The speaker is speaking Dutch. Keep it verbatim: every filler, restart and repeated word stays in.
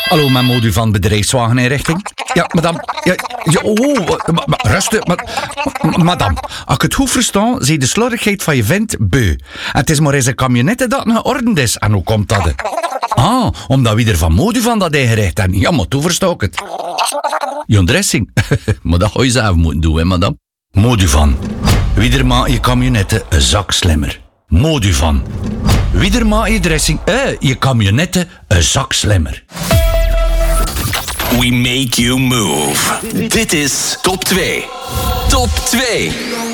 Hallo, mijn modu van bedrijfswageninrichting. Ja, madame. Ja, ja, oh, ma, ma, rustig. Ma, ma, madame, als ik het goed versta, zie je de slordigheid van je vent beu. En het is maar eens een camionette dat geordend is. En hoe komt dat? Ah, omdat wie er van modu van dat ingericht en ja, maar toen versta ik het. Je dressing. Maar dat ga je zelf moeten doen, hè, madame. Modu van. Wie er maakt je camionette een zak slimmer. Modu van. Wie er maakt je dressing, eh, je camionette een zak slimmer. We make you move. Dit is top twee. Top twee.